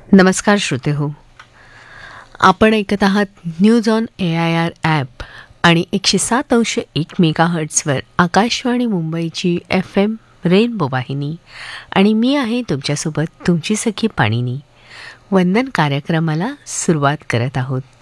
नमस्कार श्रोते हो. आपण ऐकत आहात न्यूज ऑन AIR ॲप आणि 107.1 मेगाहर्ट्झवर आकाशवाणी मुंबईची FM रेनबो वाहिनी. आणि मी आहे तुमच्यासोबत तुमची सखी पाणिनी. वंदन कार्यक्रमाला सुरुवात करत आहोत.